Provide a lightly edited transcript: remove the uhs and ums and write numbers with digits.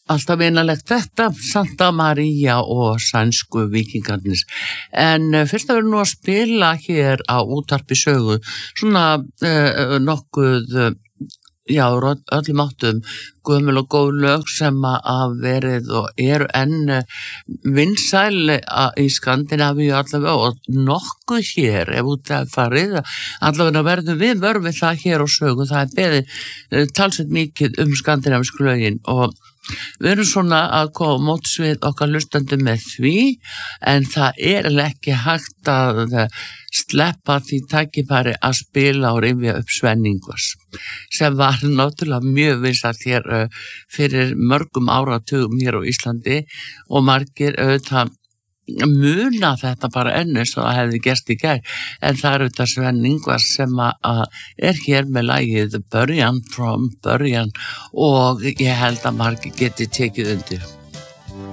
Alltaf vinalegt þetta, Santa Maria og sænsku víkingarnir. En fyrst að vera nú að spila hér á útvarpi sögu, svona nokkuð, já, öllum áttum gömul og góð lög sem að verið og eru enn vinsæl í Skandinavíu allavega og nokkuð hér ef út að farið. Allavega verðum við það hér á sögu, það er beðið talsveit mikið skandinavísku lögin og við erum svona að koma móts við okkar hlustandi með því, en það er ekki hægt að sleppa því tækifæri að spila og rifja upp Sven Ingvars, sem var náttúrulega mjög vinsælt hér fyrir mörgum áratugum hér á Íslandi og margir auðvitað muna þetta bara enn eins og það hefði gerst í gær, en það er auðvitað Sven Ingvars sem er hér með lagið Början from Början og ég held að margir geti tekið undir.